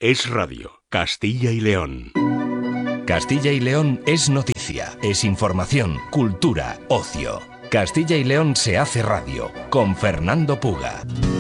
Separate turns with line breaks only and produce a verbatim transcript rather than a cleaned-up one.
Es radio. Castilla y León.
Castilla y León es noticia, es información, cultura, ocio. Castilla y León se hace radio con Fernando Puga.